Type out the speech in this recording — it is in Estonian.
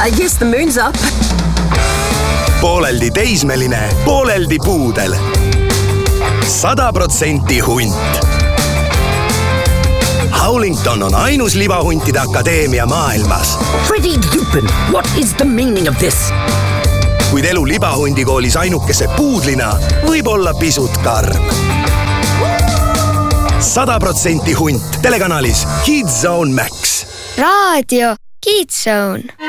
I guess the moon's up. Pooleldi teismeline, pooleldi puudel. 100% hunt. Howlington on ainus libahuntide akadeemia maailmas. Freddie Dupin, what is the meaning of this? Kuid elu libahundikoolis ainukese puudlina võib olla pisut karm. 100% hunt telekanalis Kids Zone Max. Raadio Kids Zone.